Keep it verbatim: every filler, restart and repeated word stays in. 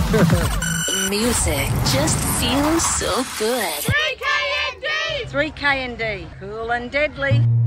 Music just feels so good. three K N D! three K N D. Cool and deadly.